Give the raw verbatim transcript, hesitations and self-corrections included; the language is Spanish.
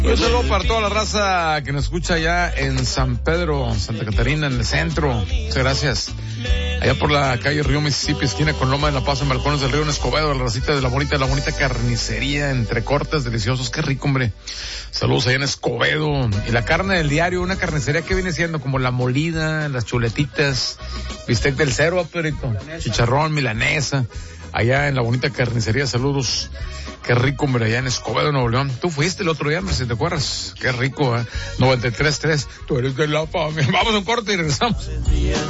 Un saludo para toda la raza que nos escucha allá en San Pedro, Santa Catarina, en el centro. Muchas gracias. Allá por la calle Río Mississippi, esquina con Loma de la Paz, en Balcones del Río, en Escobedo, la racita de la bonita, la bonita carnicería, entre cortes deliciosos. Qué rico, hombre. Saludos allá en Escobedo. Y la carne del diario, una carnicería que viene siendo como la molida, las chuletitas, bistec del cero, perito, chicharrón, milanesa. Allá en la bonita carnicería, saludos. Qué rico, hombre, allá en Escobedo, Nuevo León. Tú fuiste el otro día, hombre, si te acuerdas. Qué rico, ¿eh? noventa y tres tres. Tú eres de la familia. Vamos a un corte y regresamos.